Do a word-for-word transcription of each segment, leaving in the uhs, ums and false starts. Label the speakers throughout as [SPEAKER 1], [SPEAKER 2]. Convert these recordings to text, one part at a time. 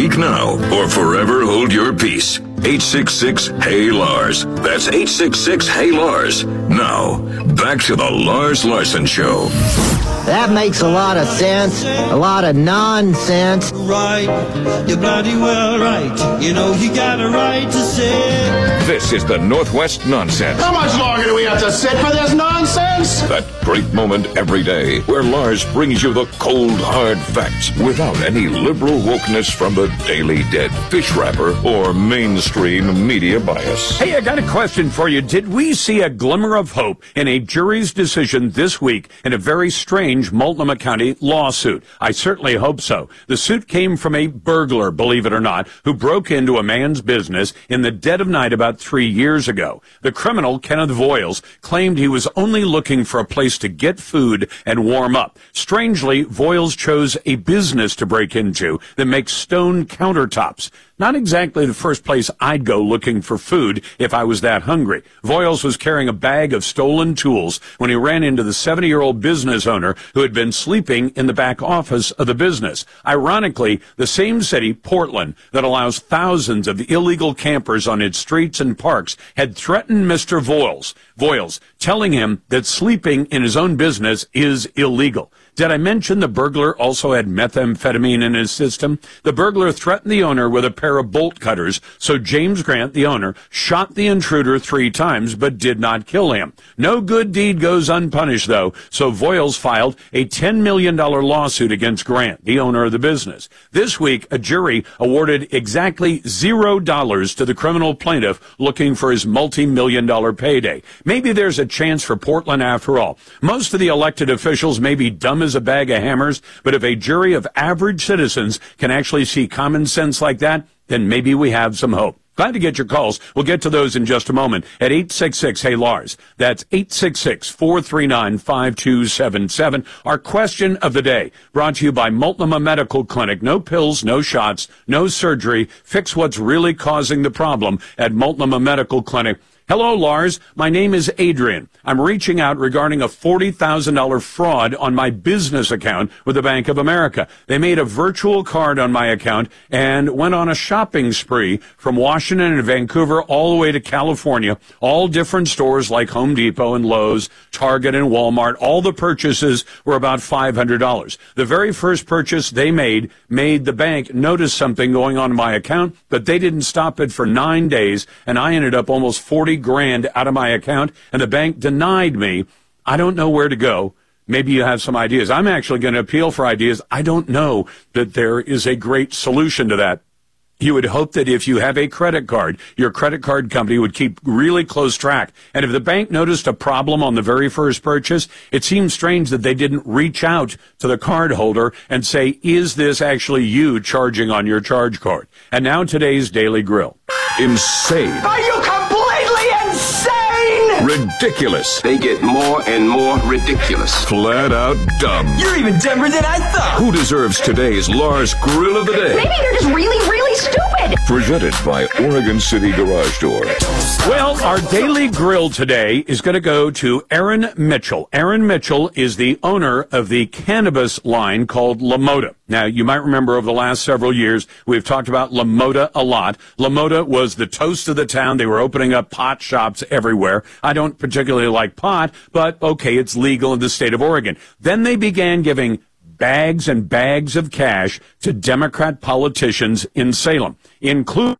[SPEAKER 1] Speak now or forever hold your peace. eight six six, H E Y, Lars. That's eight six six, H E Y, Lars. Now, back to the Lars Larson Show.
[SPEAKER 2] That makes a lot of sense. A lot of nonsense.
[SPEAKER 3] Right, you're bloody well right. You know you got a right to say.
[SPEAKER 1] This is the Northwest Nonsense.
[SPEAKER 4] How much longer do we have to sit for this nonsense?
[SPEAKER 1] That great moment every day where Lars brings you the cold, hard facts without any liberal wokeness from the Daily Dead, fish wrapper, or mainstream media bias.
[SPEAKER 5] Hey, I got a question for you. Did we see a glimmer of hope in a jury's decision this week in a very strange Multnomah County lawsuit? I certainly hope so. The suit came from a burglar, believe it or not, who broke into a man's business in the dead of night about three years ago. The criminal, Kenneth Voiles, claimed he was only looking for a place to get food and warm up. Strangely, Voiles chose a business to break into that makes stone countertops. Not exactly the first place I'd go looking for food if I was that hungry. Voiles was carrying a bag of stolen tools when he ran into the seventy-year-old business owner who had been sleeping in the back office of the business. Ironically, the same city, Portland, that allows thousands of illegal campers on its streets and parks, had threatened Mister Voiles, Voiles, telling him that sleeping in his own business is illegal. Did I mention the burglar also had methamphetamine in his system? The burglar threatened the owner with a pair of bolt cutters, so James Grant, the owner, shot the intruder three times but did not kill him. No good deed goes unpunished, though, so Voiles filed a ten million dollars lawsuit against Grant, the owner of the business. This week, a jury awarded exactly zero dollars to the criminal plaintiff looking for his multi-million dollar payday. Maybe there's a chance for Portland after all. Most of the elected officials may be dumb as a bag of hammers, but if a jury of average citizens can actually see common sense like that, then maybe we have some hope. Glad to get your calls. We'll get to those in just a moment at eight six six, H E Y, Lars. That's eight six six, four three nine, five two seven seven. Our question of the day, brought to you by Multnomah Medical Clinic. No pills, no shots, no surgery. Fix what's really causing the problem at Multnomah Medical Clinic. Hello, Lars. My name is Adrian. I'm reaching out regarding a forty thousand dollars fraud on my business account with the Bank of America. They made a virtual card on my account and went on a shopping spree from Washington and Vancouver all the way to California, all different stores like Home Depot and Lowe's, Target and Walmart. All the purchases were about five hundred dollars. The very first purchase they made made the bank notice something going on in my account, but they didn't stop it for nine days, and I ended up almost forty grand out of my account, and the bank denied me. I don't know where to go. Maybe you have some ideas. I'm actually going to appeal for ideas. I don't know that there is a great solution to that. You would hope that if you have a credit card, your credit card company would keep really close track. And if the bank noticed a problem on the very first purchase, it seems strange that they didn't reach out to the card holder and say, is this actually you charging on your charge card? And now today's Daily Grill.
[SPEAKER 1] Insane.
[SPEAKER 6] Are you completely insane?
[SPEAKER 1] Ridiculous.
[SPEAKER 7] They get more and more ridiculous.
[SPEAKER 1] Flat out dumb.
[SPEAKER 6] You're even dumber than I thought.
[SPEAKER 1] Who deserves today's Lars Grill of the Day?
[SPEAKER 8] Maybe they're just really, really stupid.
[SPEAKER 1] Presented by Oregon City Garage Door.
[SPEAKER 5] Well, our Daily Grill today is going to go to Aaron Mitchell. Aaron Mitchell is the owner of the cannabis line called LaModa. Now, you might remember over the last several years, we've talked about LaModa a lot. LaModa was the toast of the town. They were opening up pot shops everywhere. I don't particularly like pot, but okay, it's legal in the state of Oregon. Then they began giving bags and bags of cash to Democrat politicians in Salem, including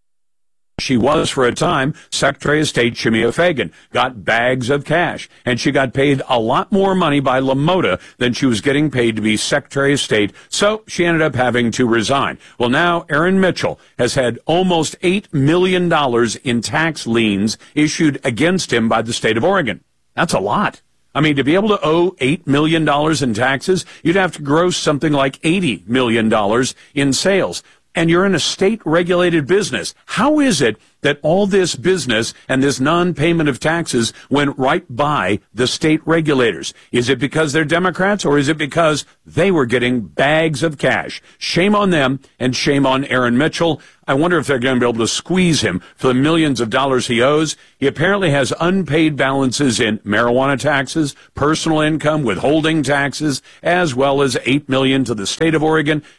[SPEAKER 5] she was, for a time, Secretary of State Shemia Fagan, got bags of cash, and she got paid a lot more money by LaModa than she was getting paid to be Secretary of State, so she ended up having to resign. Well, now Aaron Mitchell has had almost eight million dollars in tax liens issued against him by the state of Oregon. That's a lot. I mean, to be able to owe eight million dollars in taxes, you'd have to gross something like eighty million dollars in sales. And you're in a state-regulated business. How is it that all this business and this non-payment of taxes went right by the state regulators? Is it because they're Democrats, or is it because they were getting bags of cash? Shame on them, and shame on Aaron Mitchell. I wonder if they're going to be able to squeeze him for the millions of dollars he owes. He apparently has unpaid balances in marijuana taxes, personal income, withholding taxes, as well as eight million dollars to the state of Oregon.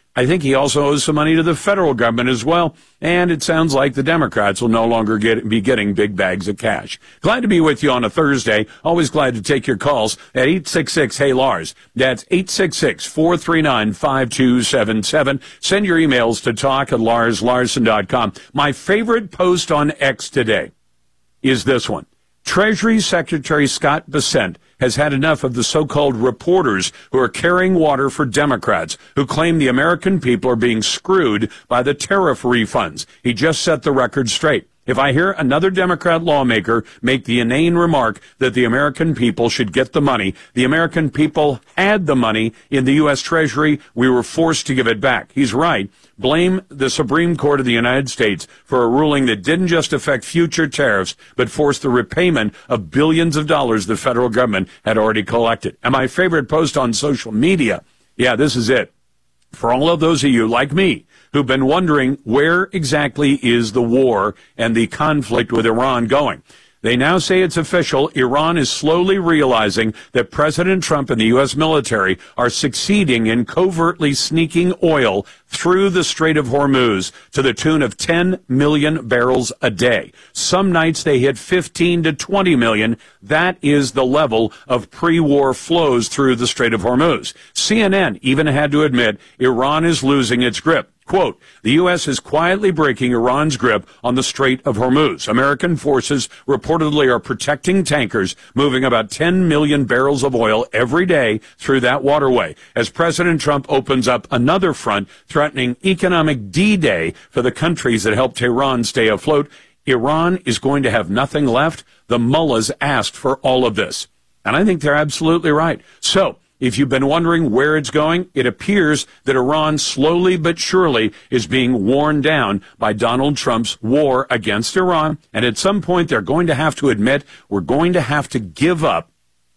[SPEAKER 5] I think he also owes some money to the federal government as well. And it sounds like the Democrats will no longer get, be getting big bags of cash. Glad to be with you on a Thursday. Always glad to take your calls at eight six six, hey Lars. That's eight six six, four three nine, five two seven seven. Send your emails to talk at lars larson dot com. My favorite post on X today is this one. Treasury Secretary Scott Bessent has had enough of the so-called reporters who are carrying water for Democrats who claim the American people are being screwed by the tariff refunds. He just set the record straight. If I hear another Democrat lawmaker make the inane remark that the American people should get the money, the American people had the money in the U S Treasury, we were forced to give it back. He's right. Blame the Supreme Court of the United States for a ruling that didn't just affect future tariffs, but forced the repayment of billions of dollars the federal government had already collected. And my favorite post on social media, yeah, this is it. For all of those of you like me who've been wondering where exactly is the war and the conflict with Iran going, they now say it's official. Iran is slowly realizing that President Trump and the U S military are succeeding in covertly sneaking oil through the Strait of Hormuz to the tune of ten million barrels a day. Some nights they hit fifteen to twenty million. That is the level of pre-war flows through the Strait of Hormuz. C N N even had to admit Iran is losing its grip. Quote, the U S is quietly breaking Iran's grip on the Strait of Hormuz. American forces reportedly are protecting tankers moving about ten million barrels of oil every day through that waterway as President Trump opens up another front threatening economic D-Day for the countries that helped Iran stay afloat. Iran is going to have nothing left. The mullahs asked for all of this. And I think they're absolutely right. So, if you've been wondering where it's going, it appears that Iran slowly but surely is being worn down by Donald Trump's war against Iran. And at some point, they're going to have to admit we're going to have to give up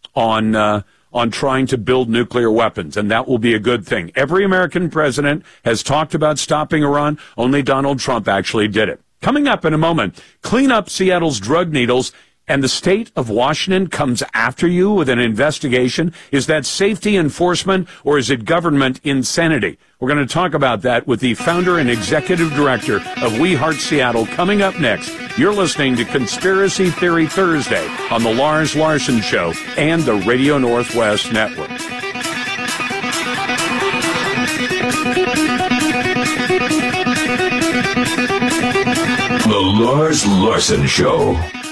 [SPEAKER 5] on uh, on trying to build nuclear weapons. And that will be a good thing. Every American president has talked about stopping Iran. Only Donald Trump actually did it. Coming up in a moment, clean up Seattle's drug needles. And the state of Washington comes after you with an investigation. Is that safety enforcement or is it government insanity? We're going to talk about that with the founder and executive director of We Heart Seattle coming up next. You're listening to Conspiracy Theory Thursday on the Lars Larson Show and the Radio Northwest Network.
[SPEAKER 1] The Lars Larson Show.